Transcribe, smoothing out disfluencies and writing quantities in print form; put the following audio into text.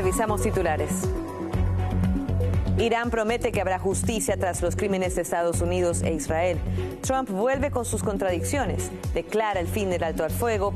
Revisamos titulares. Irán promete que habrá justicia tras los crímenes de Estados Unidos e Israel. Trump vuelve con sus contradicciones. Declara el fin del alto al fuego,